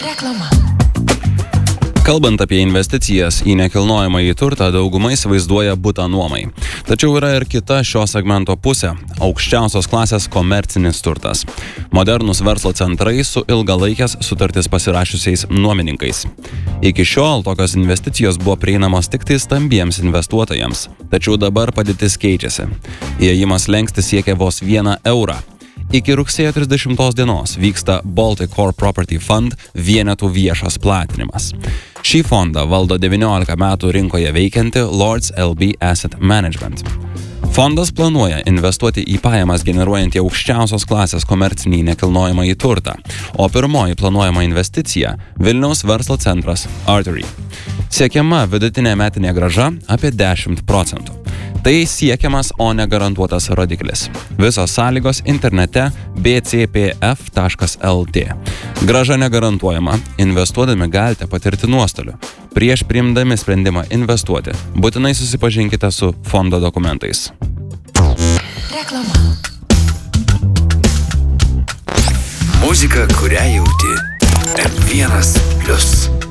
Reklama. Kalbant apie investicijas į nekilnojamąjį turtą, dauguma įsivaizduoja butą nuomai. Tačiau yra ir kita šio segmento pusė – aukščiausios klasės komercinis turtas. Modernūs verslo centrai su ilgalaikės sutartis pasirašiusiais nuomininkais. Iki šiol tokios investicijos buvo prieinamos tik tai stambiems investuotojams. Tačiau dabar padėtis keičiasi. Įėjimas slenkstis siekia vos 1 eurą. Iki rugsėjo 30 dienos vyksta Baltic Core Property Fund vienetų viešas platinimas. Šį fondą valdo 19 metų rinkoje veikianti Lords LB Asset Management. Fondas planuoja investuoti į pajamas generuojantį aukščiausios klasės komercinį nekilnojamąjį turtą, o pirmoji planuojama investicija – Vilniaus verslo centras Artery. Siekiama vidutinė metinė grąža apie 10%. Tai siekiamas, o negarantuotas rodiklis. Visos sąlygos internete bcpf.lt. Grąža negarantuojama, investuodami galite patirti nuostolių. Prieš priimdami sprendimą investuoti, būtinai susipažinkite su fondo dokumentais. Reklama. Muzika, kurią jauti. M1+.